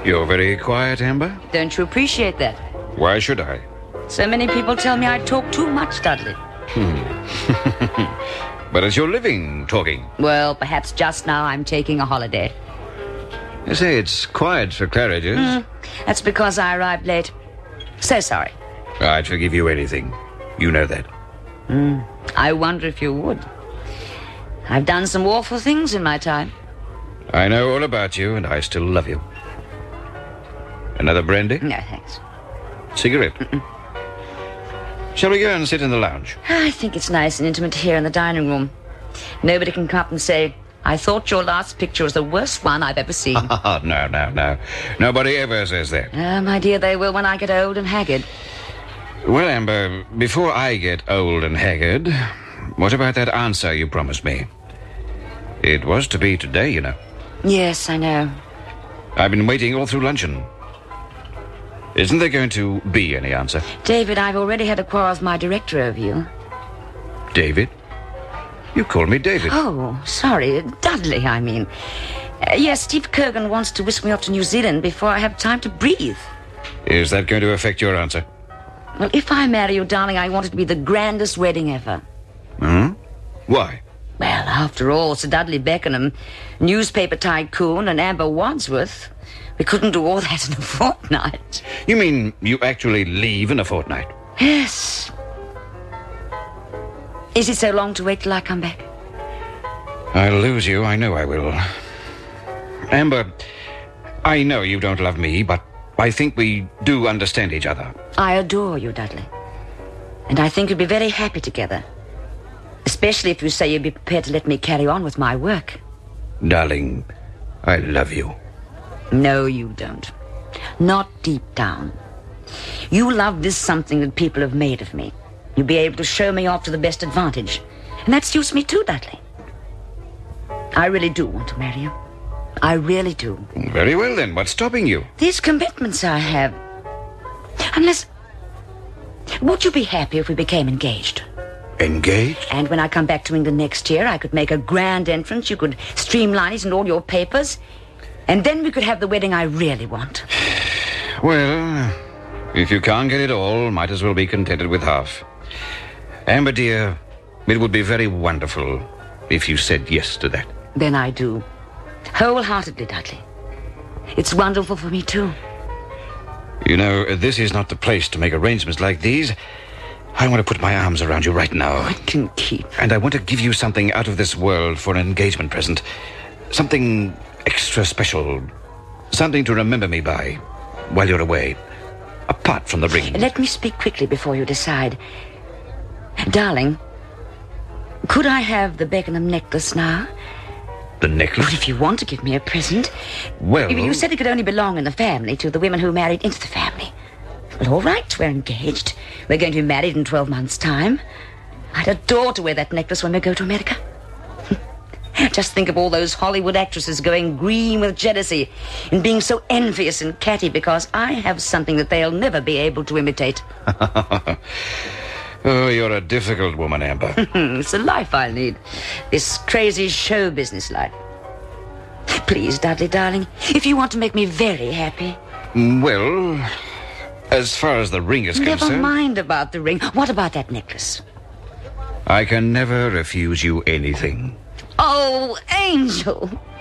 You're very quiet, Amber. Don't you appreciate that? Why should I? So many people tell me I talk too much, Dudley. But it's your living talking. Well, perhaps just now I'm taking a holiday. You say it's quiet for Claridge's. That's because I arrived late. So sorry. I'd forgive you anything. You know that. I wonder if you would. I've done some awful things in my time. I know all about you, and I still love you. Another brandy? No, thanks. Cigarette? Shall we go and sit in the lounge? I think it's nice and intimate here in the dining room. Nobody can come up and say, I thought your last picture was the worst one I've ever seen. No. Nobody ever says that. My dear, they will when I get old and haggard. Well, Amber, before I get old and haggard, what about that answer you promised me? It was to be today, you know. Yes, I know. I've been waiting all through luncheon. Isn't there going to be any answer? David, I've already had a quarrel with my director over you. David? You call me David. Oh, sorry. Dudley, I mean. Yes, Steve Kogan wants to whisk me off to New Zealand before I have time to breathe. Is that going to affect your answer? Well, if I marry you, darling, I want it to be the grandest wedding ever. Why? Well, after all, Sir Dudley Beckenham, newspaper tycoon, and Amber Wadsworth. We couldn't do all that in a fortnight. You mean you actually leave in a fortnight? Yes. Is it so long to wait till I come back? I'll lose you, I know I will. Amber, I know you don't love me, but I think we do understand each other. I adore you, Dudley. And I think you'll be very happy together. Especially if you say you'll be prepared to let me carry on with my work. Darling, I love you. No, you don't. Not deep down. You love this something that people have made of me. You'll be able to show me off to the best advantage. And that suits me too, Dudley. I really do want to marry you. I really do. Very well, then. What's stopping you? These commitments I have. Unless... Would you be happy if we became engaged? Engaged? And when I come back to England next year, I could make a grand entrance. You could streamline it in all your papers. And then we could have the wedding I really want. Well, if you can't get it all, might as well be contented with half. Amber, dear, it would be very wonderful if you said yes to that. Then I do. Wholeheartedly, Dudley. It's wonderful for me, too. You know, this is not the place to make arrangements like these. I want to put my arms around you right now. I can keep. And I want to give you something out of this world for an engagement present. Something extra special. Something to remember me by while you're away. Apart from the ring. Let me speak quickly before you decide. Darling, could I have the Beckenham necklace now? The necklace? But if you want to give me a present... Well... You said it could only belong in the family to the women who married into the family. Well, all right, we're engaged. We're going to be married in 12 months' time. I'd adore to wear that necklace when we go to America. Just think of all those Hollywood actresses going green with jealousy and being so envious and catty because I have something that they'll never be able to imitate. Oh, you're a difficult woman, Amber. It's the life I lead. This crazy show business life. Please, Dudley, darling, if you want to make me very happy. Well, as far as the ring is concerned... Never mind about the ring. What about that necklace? I can never refuse you anything. Oh, Angel.